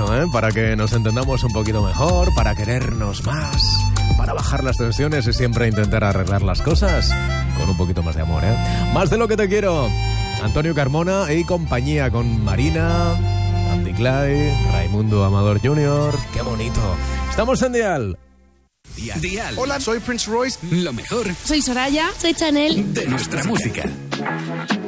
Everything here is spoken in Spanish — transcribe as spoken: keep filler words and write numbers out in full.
esto, ¿eh? Para que nos entendamos un poquito mejor, para querernos más, para bajar las tensiones y siempre intentar arreglar las cosas con un poquito más de amor, ¿eh? Más de lo que te quiero. Antonio Carmona y compañía con Marina, Andy Clay, Raimundo Amador junior ¡Qué bonito! Estamos en Dial. Dial. Dial. Hola, soy Prince Royce. Lo mejor. Soy Soraya. Soy Chanel. De nuestra música.